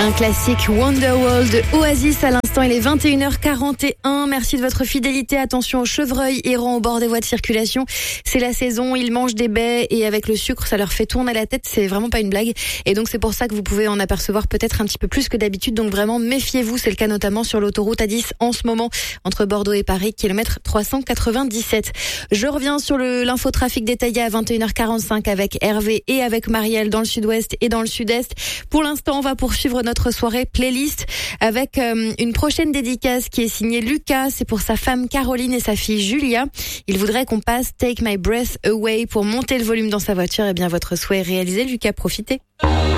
Un classique Wonderwall de Oasis à l'instant, il est 21h41. Merci de votre fidélité. Attention aux chevreuils errants au bord des voies de circulation. C'est la saison, ils mangent des baies et avec le sucre, ça leur fait tourner la tête. C'est vraiment pas une blague. Et donc c'est pour ça que vous pouvez en apercevoir peut-être un petit peu plus que d'habitude. Donc vraiment méfiez-vous. C'est le cas notamment sur l'autoroute A10 en ce moment entre Bordeaux et Paris, kilomètre 397. Je reviens sur l'infotrafic détaillé à 21h45 avec Hervé et avec Marielle dans le sud-ouest et dans le sud-est. Pour l'instant, on va poursuivre notre soirée playlist avec une prochaine dédicace qui est signée Lucas. C'est pour sa femme Caroline et sa fille Julia. Il voudrait qu'on passe Take My Breath Away pour monter le volume dans sa voiture. Eh bien, votre souhait est réalisé, Lucas, profitez.